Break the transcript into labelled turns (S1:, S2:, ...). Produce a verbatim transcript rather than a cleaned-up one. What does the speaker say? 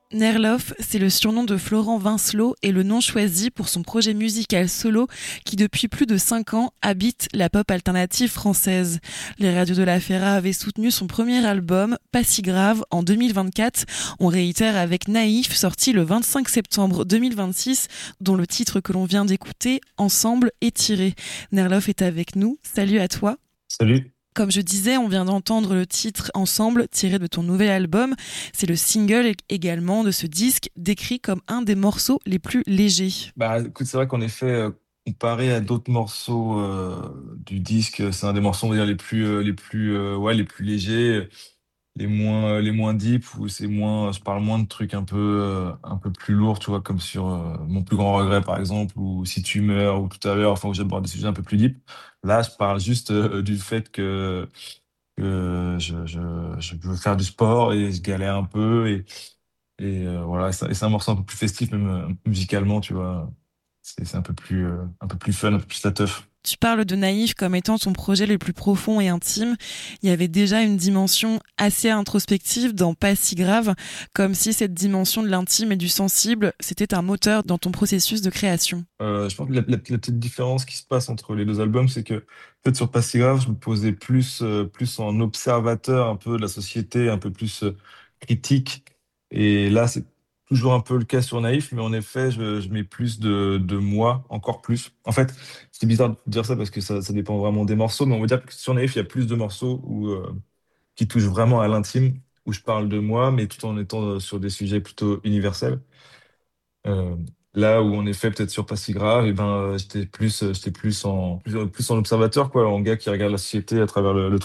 S1: Nerloff, c'est le surnom de Florent Vincelot et le nom choisi pour son projet musical solo qui depuis plus de cinq ans habite la pop alternative française. Les radios de la Ferra avaient soutenu son premier album, Pas si grave, en deux mille vingt-quatre. On réitère avec Naïf, sorti le vingt-cinq septembre deux mille vingt-six, dont le titre que l'on vient d'écouter, Ensemble, est tiré. Nerloff est avec nous. Salut à toi.
S2: Salut.
S1: Comme je disais, on vient d'entendre le titre Ensemble, tiré de ton nouvel album. C'est le single également de ce disque, décrit comme un des morceaux les plus légers.
S2: Bah, écoute, c'est vrai qu'en effet, euh, comparé à d'autres morceaux euh, du disque, c'est un des morceaux, on va dire, les plus, euh, les plus, euh, ouais, les plus légers, les moins, les moins deep, où c'est moins, je parle moins de trucs un peu, euh, un peu plus lourds, tu vois, comme sur euh, Mon plus grand regret, par exemple, ou Si tu meurs, ou Tout à l'heure, enfin, où j'aborde des sujets un peu plus deep. Là, je parle juste euh, du fait que, que je, je, je veux faire du sport et je galère un peu et Et euh, voilà, et c'est et c'est un morceau un peu plus festif, même euh, musicalement, tu vois. C'est c'est un peu plus, euh, un peu plus fun, un peu plus la teuf.
S1: Tu parles de Naïf comme étant ton projet le plus profond et intime. Il y avait déjà une dimension assez introspective dans Pas si grave, comme si cette dimension de l'intime et du sensible, c'était un moteur dans ton processus de création.
S2: Euh, je pense que la, la- la petite différence qui se passe entre les deux albums, c'est que peut-être sur Pas si grave, je me posais plus, euh, plus en observateur un peu de la société, un peu plus euh, critique. Et là, c'est toujours un peu le cas sur Naïf, mais en effet, je, je mets plus de, de moi, encore plus. En fait, c'est bizarre de dire ça parce que ça, ça dépend vraiment des morceaux, mais on va dire que sur Naïf, il y a plus de morceaux où, euh, qui touchent vraiment à l'intime, où je parle de moi, mais tout en étant euh, sur des sujets plutôt universels. Euh, Là où en effet peut-être sur Pas si grave, et ben euh, j'étais plus euh, j'étais plus en plus, plus en observateur quoi, en gars qui regarde la société à travers le, le